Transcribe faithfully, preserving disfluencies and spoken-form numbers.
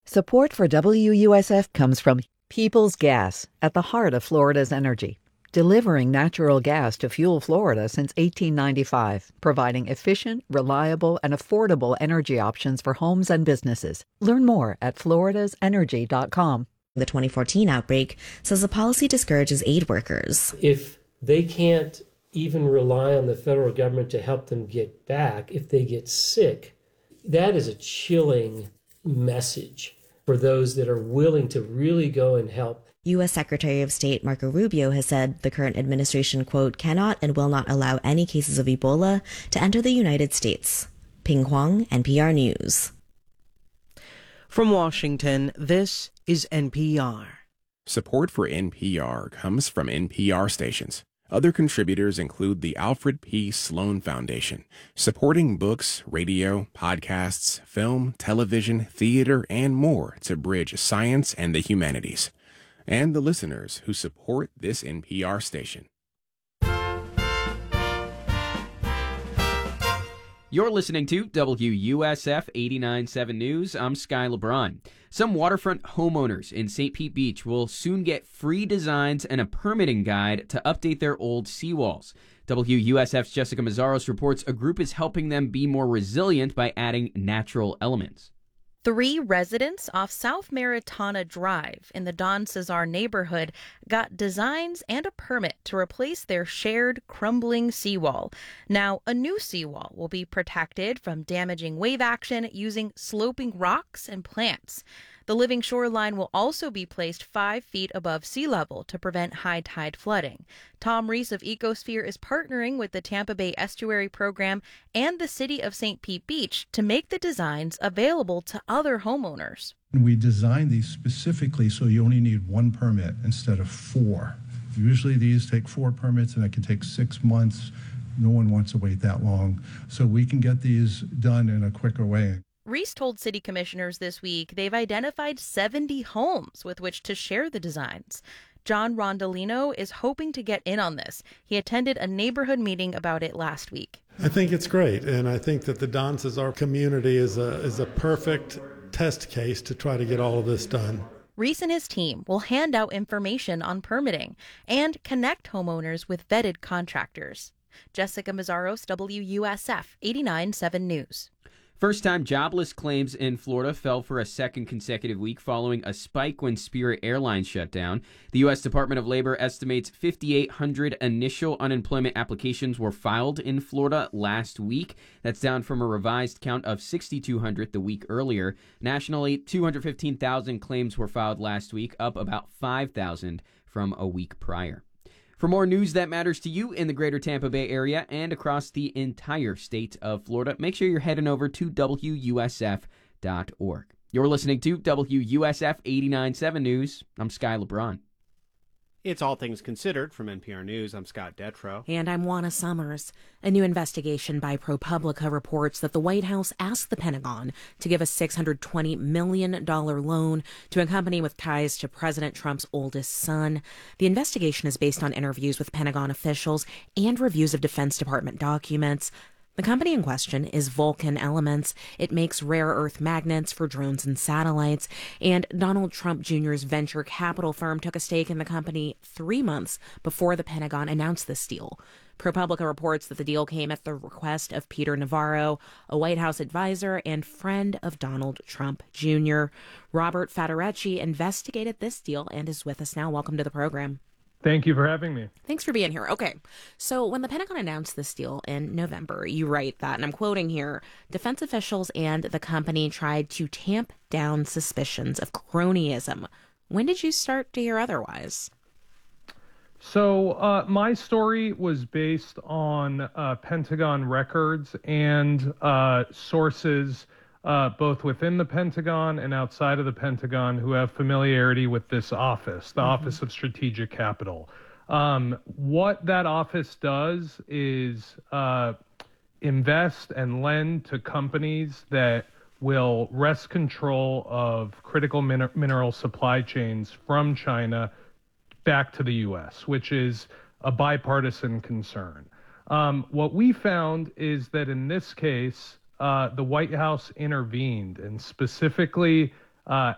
Support for W U S F comes from Peoples Gas, at the heart of Florida's energy, delivering natural gas to fuel Florida since eighteen ninety-five, providing efficient, reliable, and affordable energy options for homes and businesses. Learn more at floridas energy dot com. The twenty fourteen outbreak says the policy discourages aid workers. If they can't even rely on the federal government to help them get back, if they get sick, that is a chilling message for those that are willing to really go and help. U S Secretary of State Marco Rubio has said the current administration, quote, cannot and will not allow any cases of Ebola to enter the United States. Ping Huang, N P R News. From Washington, this is N P R. Support for N P R comes from N P R stations. Other contributors include the Alfred P. Sloan Foundation, supporting books, radio, podcasts, film, television, theater, and more to bridge science and the humanities. And the listeners who support this N P R station. You're listening to W U S F eighty-nine point seven News. I'm Sky LeBron. Some waterfront homeowners in Saint Pete Beach will soon get free designs and a permitting guide to update their old seawalls. W U S F's Jessica Mazzaros reports a group is helping them be more resilient by adding natural elements. Three residents off South Maritana Drive in the Don Cesar neighborhood got designs and a permit to replace their shared crumbling seawall. Now, a new seawall will be protected from damaging wave action using sloping rocks and plants. The living shoreline will also be placed five feet above sea level to prevent high tide flooding. Tom Reese of Ecosphere is partnering with the Tampa Bay Estuary Program and the city of Saint Pete Beach to make the designs available to other homeowners. We designed these specifically so you only need one permit instead of four. Usually these take four permits and it can take six months. No one wants to wait that long. So we can get these done in a quicker way. Reese told city commissioners this week they've identified seventy homes with which to share the designs. John Rondolino is hoping to get in on this. He attended a neighborhood meeting about it last week. I think it's great, and I think that the Don Cesar community is a is a perfect test case to try to get all of this done. Reese and his team will hand out information on permitting and connect homeowners with vetted contractors. Jessica Mazzaros, W U S F eighty-nine point seven News. First-time jobless claims in Florida fell for a second consecutive week following a spike when Spirit Airlines shut down. The U S Department of Labor estimates five thousand eight hundred initial unemployment applications were filed in Florida last week. That's down from a revised count of six thousand two hundred the week earlier. Nationally, two hundred fifteen thousand claims were filed last week, up about five thousand from a week prior. For more news that matters to you in the greater Tampa Bay area and across the entire state of Florida, make sure you're heading over to W U S F dot org. You're listening to W U S F eighty-nine point seven News. I'm Sky LeBron. It's All Things Considered from N P R News. I'm Scott Detrow. And I'm Juana Summers. A new investigation by ProPublica reports that the White House asked the Pentagon to give a six hundred twenty million dollars loan to a company with ties to President Trump's oldest son. The investigation is based on interviews with Pentagon officials and reviews of Defense Department documents. The company in question is Vulcan Elements. It makes rare earth magnets for drones and satellites. And Donald Trump Junior's venture capital firm took a stake in the company three months before the Pentagon announced this deal. ProPublica reports that the deal came at the request of Peter Navarro, a White House advisor and friend of Donald Trump Junior Robert Federecci investigated this deal and is with us now. Welcome to the program. Thank you for having me. Thanks for being here. Okay, so when the Pentagon announced this deal in November, you write that, and I'm quoting here, defense officials and the company tried to tamp down suspicions of cronyism. When did you start to hear otherwise? So uh, my story was based on uh, Pentagon records and uh, sources Uh, both within the Pentagon and outside of the Pentagon who have familiarity with this office, the mm-hmm. Office of Strategic Capital. Um, what that office does is uh, invest and lend to companies that will wrest control of critical min- mineral supply chains from China back to the U S, which is a bipartisan concern. Um, what we found is that in this case, Uh, the White House intervened and specifically uh,